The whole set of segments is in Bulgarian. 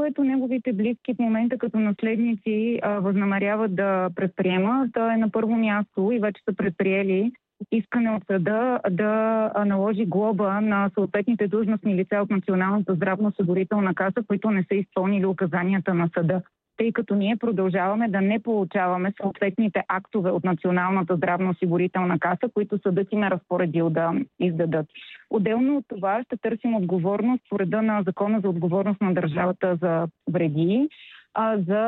което неговите близки в момента като наследници възнамеряват да предприемат, е на първо място и вече са предприели искане от съда да наложи глоба на съответните длъжностни лица от Националната здравноосигурителна каса, които не са изпълнили указанията на съда, тъй като ние продължаваме да не получаваме съответните актове от Националната здравноосигурителна каса, които съдът им е разпоредил да издадат. Отделно от това ще търсим отговорност по реда на Закона за отговорност на държавата за вреди, за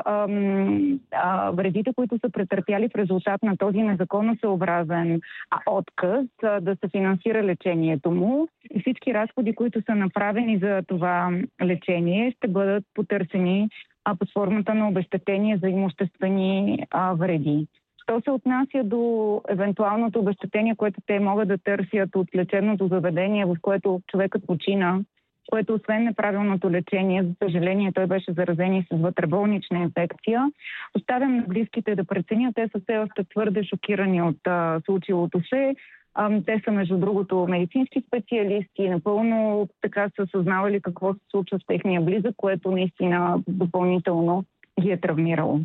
вредите, които са претърпяли в резултат на този незаконосъобразен отказ да се финансира лечението му. И всички разходи, които са направени за това лечение, ще бъдат потърсени под формата на обезщетение за имуществени вреди. Що се отнася до евентуалното обезщетение, което те могат да търсят от лечебното заведение, в което човекът почина, което освен неправилното лечение, за съжаление той беше заразен и с вътреболнична инфекция, оставям на близките да преценят. Те са все още твърде шокирани от случилото се. Те са, между другото, медицински специалисти, напълно така са съзнавали какво се случва с техния близък, което наистина допълнително ги е травмирало.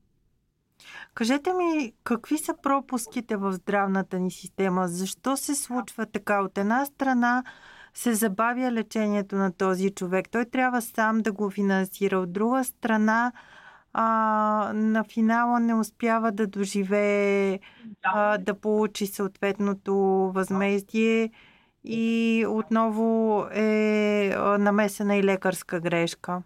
Кажете ми, какви са пропуските в здравната ни система? Защо се случва така? От една страна се забавя лечението на този човек. Той трябва сам да го финансира. От друга страна, на финала не успява да доживее, да получи съответното възмездие и отново е намесена и лекарска грешка.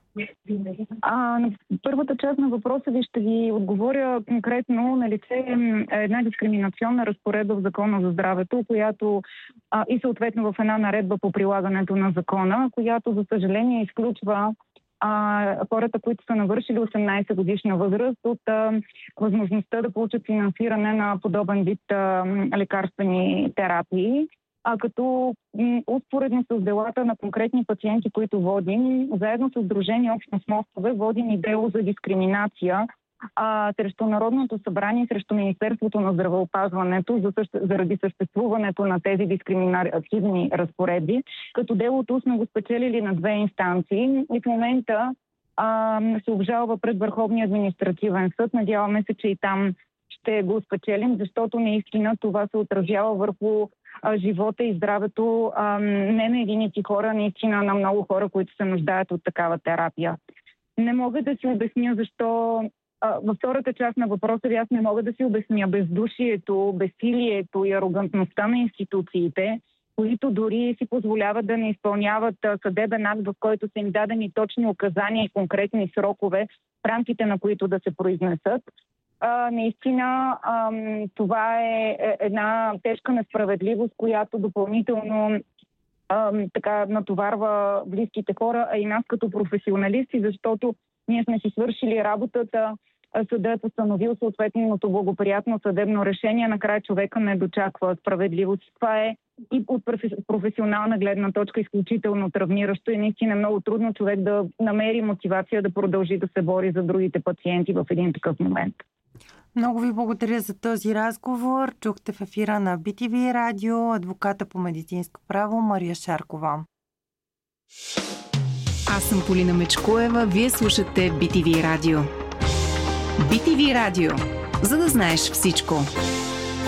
На първата част на въпроса ви ще ви отговоря конкретно. Налице е една дискриминационна разпоредба в Закона за здравето, която и съответно в една наредба по прилагането на закона, която за съжаление изключва хората, които са навършили 18 годишна възраст от възможността да получат финансиране на подобен вид лекарствени терапии. Като успоредно с делата на конкретни пациенти, които водим, заедно с Сдружение Общност мостове водим и дело за дискриминация срещу Народното събрание, срещу Министерството на здравеопазването заради съществуването на тези дискриминативни разпоредби. Като делото сме го спечелили на 2 инстанции и в момента се обжалва пред Върховния административен съд. Надяваме се, че и там ще го спечелим, защото наистина това се отразява върху живота и здравето не на единици хора, наистина на много хора, които се нуждаят от такава терапия. Не мога да си обясня защо във втората част на въпроса ви аз не мога да си обясня бездушието, безсилието и арогантността на институциите, които дори си позволяват да не изпълняват съдебен акт, в който са им дадени точни указания и конкретни срокове, в рамките на които да се произнесат. Наистина това е една тежка несправедливост, която допълнително така натоварва близките хора, а и нас като професионалисти, защото ние сме си свършили работата, съдът е постановил съответното благоприятно съдебно решение, накрая човека не дочаква справедливост. Това е и от професионална гледна точка изключително травмиращо и наистина много трудно човек да намери мотивация да продължи да се бори за другите пациенти в един такъв момент. Много ви благодаря за този разговор. Чухте в ефира на BTV Радио адвоката по медицинско право Мария Шаркова. Аз съм Полина Мечкоева. Вие слушате BTV Радио. BTV Радио. За да знаеш всичко.